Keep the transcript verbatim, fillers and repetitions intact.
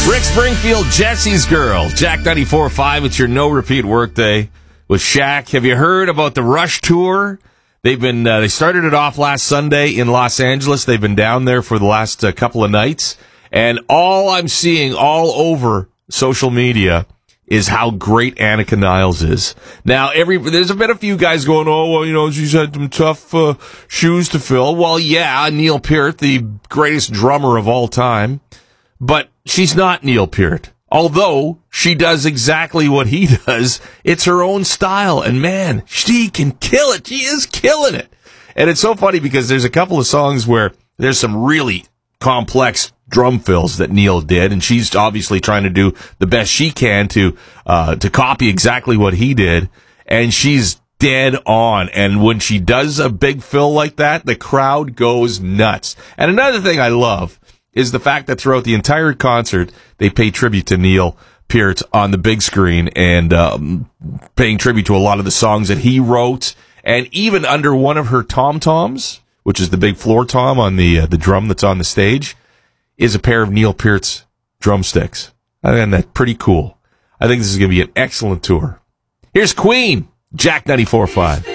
Rick Springfield, Jesse's Girl. Jack ninety-four point five, it's your no-repeat workday with Shaq. Have you heard about the Rush Tour? They've been, uh, they started it off last Sunday in Los Angeles. They've been down there for the last uh, couple of nights. And all I'm seeing all over social media is how great Annika Niles is. Now, every there's been a few guys going, oh, well, you know, she's had some tough uh, shoes to fill. Well, yeah, Neil Peart, the greatest drummer of all time. But she's not Neil Peart. Although she does exactly what he does, it's her own style. And man, she can kill it. She is killing it. And it's so funny because there's a couple of songs where there's some really complex drum fills that Neil did, and she's obviously trying to do the best she can to uh, to copy exactly what he did. And she's dead on. And when she does a big fill like that, the crowd goes nuts. And another thing I love is the fact that throughout the entire concert, they pay tribute to Neil Peart on the big screen and um, paying tribute to a lot of the songs that he wrote. And even under one of her tom-toms, which is the big floor tom on the uh, the drum that's on the stage, is a pair of Neil Peart's drumsticks. I find that pretty cool. I think this is going to be an excellent tour. Here's Queen, Jack ninety-four point five.